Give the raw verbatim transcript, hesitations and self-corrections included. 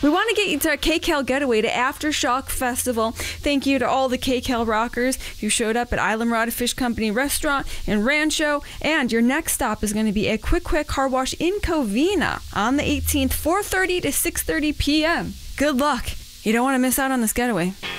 We want to get you to our K-Cal Getaway to Aftershock Festival. Thank you to all the K-Cal rockers who showed up at Islamorada Fish Company Restaurant in Rancho. And your next stop is going to be a Quick Quick Car Wash in Covina on the eighteenth, four thirty to six thirty p.m. Good luck. You don't want to miss out on this getaway.